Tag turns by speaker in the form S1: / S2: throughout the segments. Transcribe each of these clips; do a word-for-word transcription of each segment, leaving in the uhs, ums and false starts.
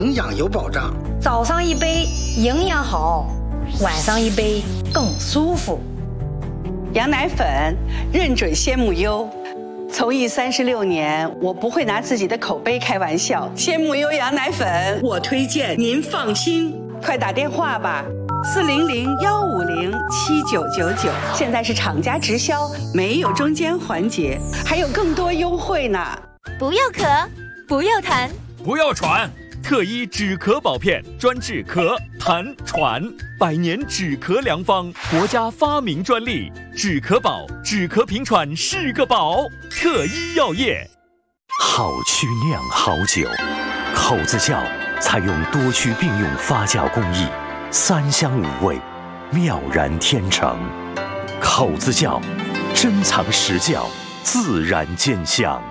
S1: 营养有保障。
S2: 早上一杯营养好，晚上一杯更舒服。
S3: 羊奶粉认准鲜母优，从艺三十六年，我不会拿自己的口碑开玩笑。鲜母优羊奶粉，我推荐，您放心。快打电话吧，四零零幺五零七九九九。现在是厂家直销，没有中间环节，还有更多优惠呢。
S4: 不要咳，不要痰，
S5: 不要喘。特医止咳宝片，专治咳、痰、喘，百年止咳良方，国家发明专利。止咳宝，止咳平喘是个宝。特医药业。
S6: 好曲酿好酒，口子窖采用多区并用发酵工艺，三香五味，妙然天成。口子窖，珍藏实窖，自然见香。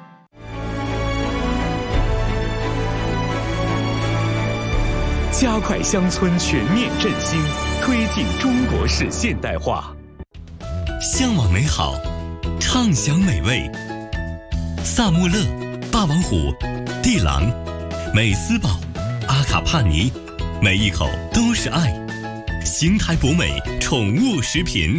S7: 加快乡村全面振兴，推进中国式现代化。
S8: 向往美好，畅享美味。萨穆勒、霸王虎、地朗、美斯宝、阿卡帕尼，每一口都是爱。邢台博美宠物食品。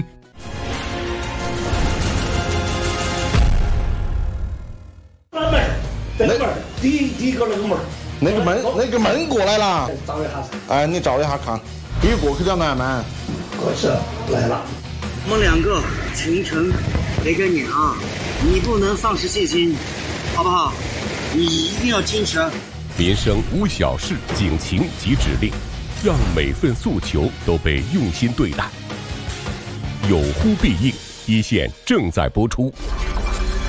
S9: 门儿，这门儿，第一第一个那个门儿。
S10: 那个门，那个门过来了。
S9: 找一下。
S10: 哎，你找一下看，可以过去了慢慢。
S9: 过去了，来了。
S11: 我们两个全程陪着你啊，你不能丧失信心，好不好？你一定要坚持。
S12: 民生无小事，警情及指令，让每份诉求都被用心对待。有呼必应，一线正在播出。